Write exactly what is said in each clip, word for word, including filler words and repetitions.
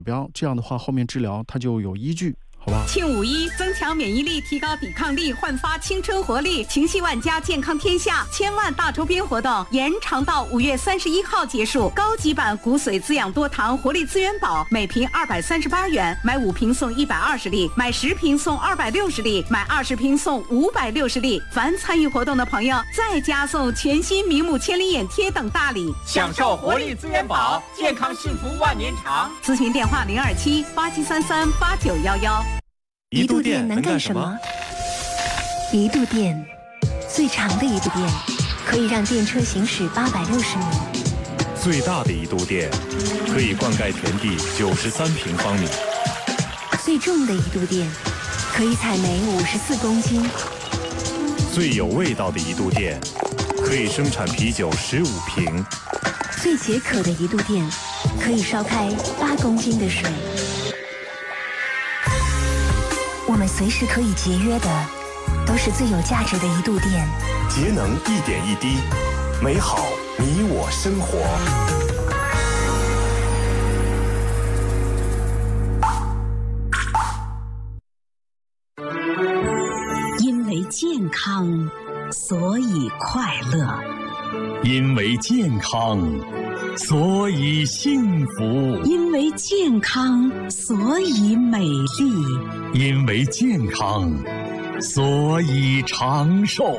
标，这样的话后面治疗它就有依据。好吧， 庆五一，增强免疫力，提高抵抗力，焕发青春活力，情系万家，健康天下，千万大周边活动延长到五月三十一号结束。高级版骨髓滋养多糖活力资源宝，每瓶二百三十八元，买五瓶送一百二十粒，买十瓶送二百六十粒，买二十瓶送五百六十粒。凡参与活动的朋友，再加送全新明目千里眼贴等大礼， 享受活力资源宝，健康幸福万年长。 咨询电话零二七八七三三八九幺幺。 一度电能干什么？一度电，最长的一度电可以让电车行驶八百六十米， 最大的一度电可以灌溉田地九十三平方米， 最重的一度电可以采煤五十四公斤， 最有味道的一度电可以生产啤酒十五瓶， 最解渴的一度电可以烧开八公斤的水。我们随时可以节约的，都是最有价值的一度电。 节能一点一滴，美好你我生活。 因为健康，所以快乐； 因为健康，所以幸福； 因为健康，所以美丽； 因为健康，所以长寿。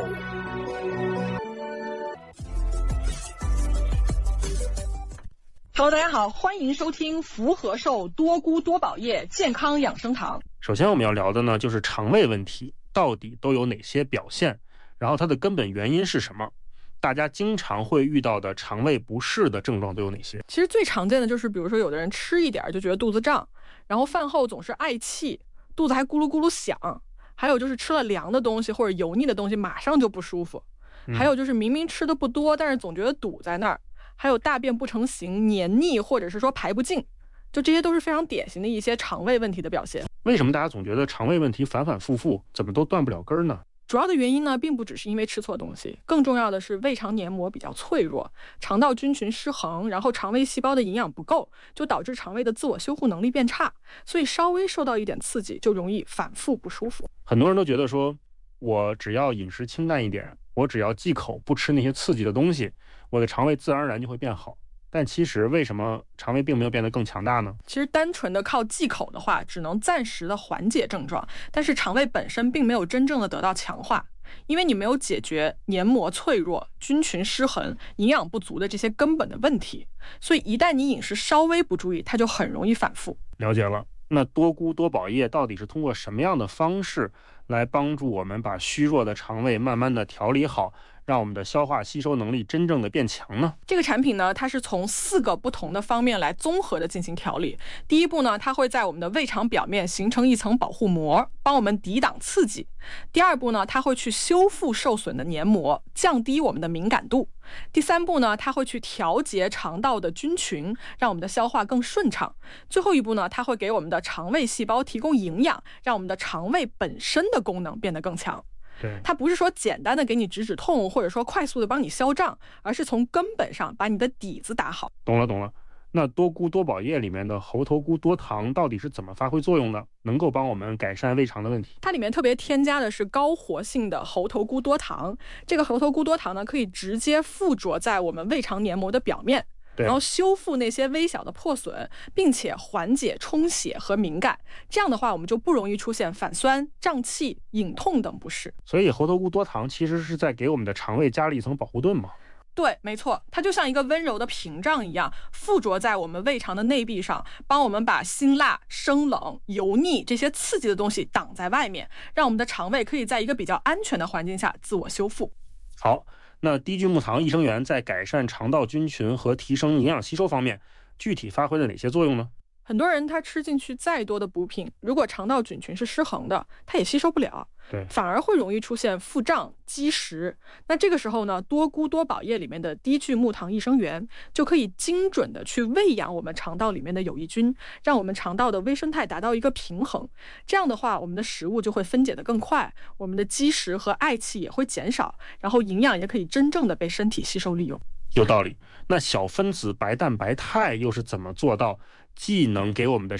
Hello， 大家好，欢迎收听福和寿多菇多宝叶健康养生堂。 首先我们要聊的呢，就是肠胃问题到底都有哪些表现，然后它的根本原因是什么？大家经常会遇到的肠胃不适的症状都有哪些？ 其实最常见的就是，比如说有的人吃一点就觉得肚子胀，然后饭后总是嗳气，肚子还咕噜咕噜响，还有就是吃了凉的东西或者油腻的东西马上就不舒服， 嗯、 还有就是明明吃的不多，但是总觉得堵在那儿，还有大便不成形、黏腻或者是说排不尽，就这些都是非常典型的一些肠胃问题的表现。 为什么大家总觉得肠胃问题反反复复，怎么都断不了根呢？ 主要的原因呢，并不只是因为吃错东西，更重要的是胃肠黏膜比较脆弱，肠道菌群失衡，然后肠胃细胞的营养不够，就导致肠胃的自我修护能力变差，所以稍微受到一点刺激就容易反复不舒服。 很多人都觉得说，我只要饮食清淡一点，我只要忌口不吃那些刺激的东西，我的肠胃自然而然就会变好。但其实为什么肠胃并没有变得更强大呢？ 其实单纯的靠忌口的话，只能暂时的缓解症状，但是肠胃本身并没有真正的得到强化，因为你没有解决黏膜脆弱、菌群失衡、营养不足的这些根本的问题，所以一旦你饮食稍微不注意，它就很容易反复。 了解了。那多菇多宝叶到底是通过什么样的方式来帮助我们把虚弱的肠胃慢慢的调理好，让我们的消化吸收能力真正的变强呢？ 这个产品呢，它是从四个不同的方面来综合的进行调理。第一步呢，它会在我们的胃肠表面形成一层保护膜，帮我们抵挡刺激。第二步呢，它会去修复受损的黏膜，降低我们的敏感度。第三步呢，它会去调节肠道的菌群，让我们的消化更顺畅。最后一步呢，它会给我们的肠胃细胞提供营养，让我们的肠胃本身的功能变得更强。 对， 它不是说简单的给你止止痛，或者说快速的帮你消胀，而是从根本上把你的底子打好。 懂了懂了。那多菇多宝叶里面的猴头菇多糖到底是怎么发挥作用的？能够帮我们改善胃肠的问题？ 它里面特别添加的是高活性的猴头菇多糖，这个猴头菇多糖呢，可以直接附着在我们胃肠黏膜的表面，然后修复那些微小的破损，并且缓解充血和敏感。这样的话，我们就不容易出现反酸、胀气、隐痛等不适。 所以猴头菇多糖其实是在给我们的肠胃加了一层保护盾嘛？ 对，没错，它就像一个温柔的屏障一样，附着在我们胃肠的内壁上，帮我们把辛辣、生冷、油腻这些刺激的东西挡在外面，让我们的肠胃可以在一个比较安全的环境下自我修复。 好，那低菌木糖益生元在改善肠道菌群和提升营养吸收方面，具体发挥了哪些作用呢？ 很多人他吃进去再多的补品，如果肠道菌群是失衡的，他也吸收不了， 对， 反而会容易出现腹胀、积食。那这个时候呢，多菇多宝叶里面的低聚木糖益生元就可以精准的去喂养我们肠道里面的有益菌，让我们肠道的微生态达到一个平衡。这样的话，我们的食物就会分解得更快，我们的积食和嗳气也会减少，然后营养也可以真正的被身体吸收利用。 有道理。那小分子白蛋白肽又是怎么做到既能给我们的